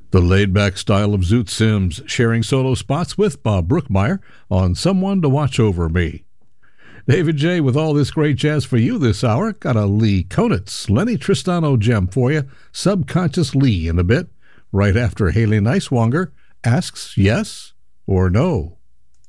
The laid-back style of Zoot Sims, sharing solo spots with Bob Brookmeyer on Someone to Watch Over Me. David J. with all this great jazz for you this hour. Got a Lee Konitz, Lenny Tristano gem for you, Subconscious Lee in a bit, right after Haley Neiswanger asks yes or no.